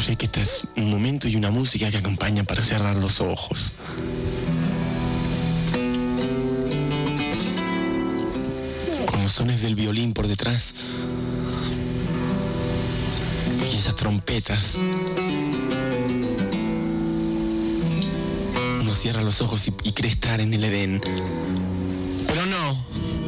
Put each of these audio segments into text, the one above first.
sé que este es un momento y una música que acompaña para cerrar los ojos. Con los sones del violín por detrás. Y esas trompetas. Uno cierra los ojos y cree estar en el Edén. Pero no.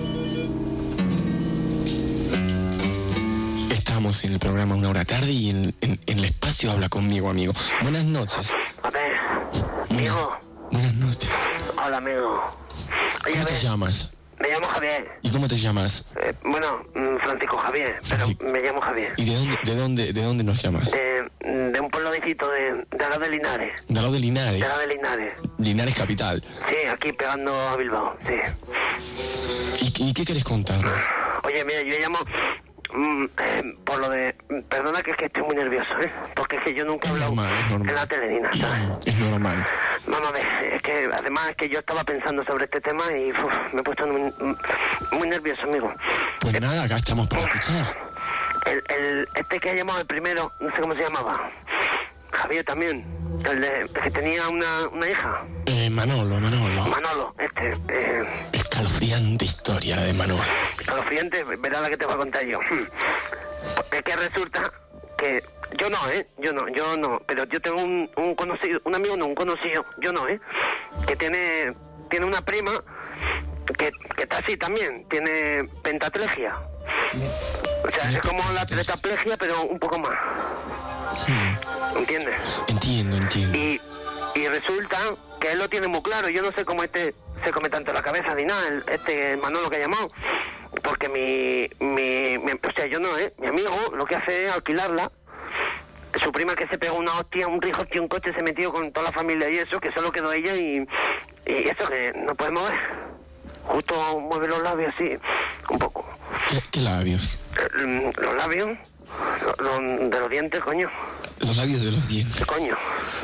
Estamos en el programa Una Hora Tarde y en el espacio Habla Conmigo, amigo. Buenas noches. A ver, amigo. Buenas noches. Hola, amigo. Oye, ¿Cómo te llamas? Me llamo Javier. ¿Y cómo te llamas? Francisco Javier, pero me llamo Javier. ¿Y de dónde nos llamas? De un pueblecito de Alcalá de Linares. ¿De Alcalá de Linares? De Alcalá de Linares. Linares capital. Sí, aquí pegando a Bilbao, sí. ¿Y qué querés contarnos? Oye, mira, yo llamo por lo de... Perdona que es que estoy muy nervioso, porque es que yo nunca he hablado en la tele ni nada, ¿sabes? Es normal. Vamos a ver, es que además es que yo estaba pensando sobre este tema y me he puesto muy nervioso, amigo. Pues nada, acá estamos para escuchar. Este que ha llamado el primero, no sé cómo se llamaba. Javier también. El que tenía una hija. Manolo. Manolo, Escalofriante historia la de Manolo. Escalofriante, verás la que te voy a contar yo. Es que resulta que... Yo no, pero yo tengo un conocido, un amigo no, un conocido, yo no, que tiene una prima que está así también, tiene pentatlegia. O sea, es como la tetraplegia, pero un poco más. Sí. ¿Entiendes? Entiendo. Y resulta que él lo tiene muy claro. Yo no sé cómo se come tanto la cabeza ni nada, Manolo que ha llamado. Porque o sea, yo no, mi amigo lo que hace es alquilarla. Su prima que se pegó una hostia, un rijote, un coche, se metió con toda la familia y eso, que solo quedó ella y eso que no puede mover. Justo mueve los labios así, un poco. ¿Qué labios? Los labios de los dientes, coño. Los labios de los dientes. Coño.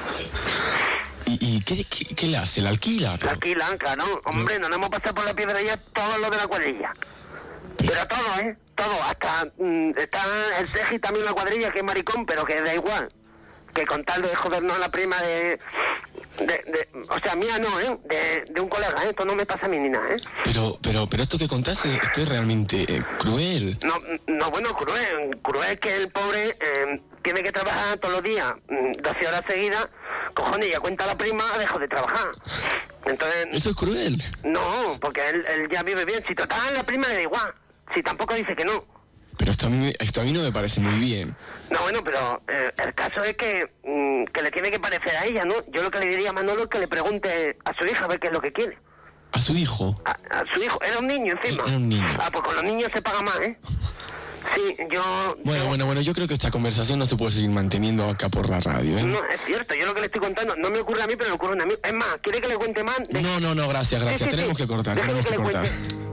¿Y qué le hace? ¿La alquila? La alquila, claro. Hombre, no nos hemos pasado por la piedra ya todo lo de la cuadrilla. Pero todo, todo. Hasta está el Seji también en la cuadrilla, que es maricón, pero que da igual. Que con tal de jodernos a la prima o sea, mía no, de un colega, esto no me pasa a mí ni nada, Pero esto que contás, esto es realmente cruel. No, bueno, cruel que el pobre tiene que trabajar todos los días, 12 horas seguidas, cojones, ya cuenta la prima, ha dejado de trabajar. Entonces... ¿Eso es cruel? No, porque él ya vive bien, si total la prima le da igual, si tampoco dice que no. Pero esto a mí no me parece muy bien. No, bueno, pero el caso es que le tiene que parecer a ella, ¿no? Yo lo que le diría a Manolo es que le pregunte a su hija a ver qué es lo que quiere. ¿A su hijo? A su hijo. Era un niño encima. Era un niño. Pues con los niños se paga más, Sí, Bueno, yo creo que esta conversación no se puede seguir manteniendo acá por la radio, No, es cierto, yo lo que le estoy contando no me ocurre a mí, pero le ocurre a un amigo. Es más, ¿quiere que le cuente más? No, gracias. Sí, tenemos que cortar. Déjeme que le cuente.